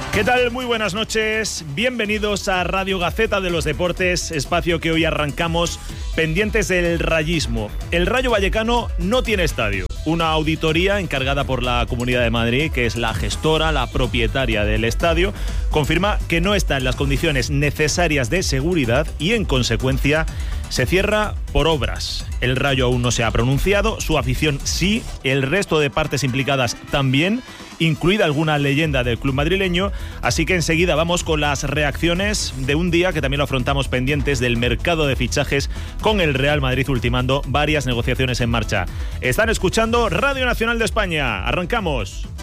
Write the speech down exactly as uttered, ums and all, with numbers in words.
¿Qué tal? Muy buenas noches. Bienvenidos a Radio Gaceta de los Deportes, espacio que hoy arrancamos pendientes del rayismo. El Rayo Vallecano no tiene estadio. Una auditoría encargada por la Comunidad de Madrid, que es la gestora, la propietaria del estadio, confirma que no está en las condiciones necesarias de seguridad y, en consecuencia, se cierra por obras. El Rayo aún no se ha pronunciado, su afición sí, el resto de partes implicadas también, incluida alguna leyenda del club madrileño, así que enseguida vamos con las reacciones de un día que también lo afrontamos pendientes del mercado de fichajes con el Real Madrid ultimando varias negociaciones en marcha. Están escuchando Radio Nacional de España. Arrancamos.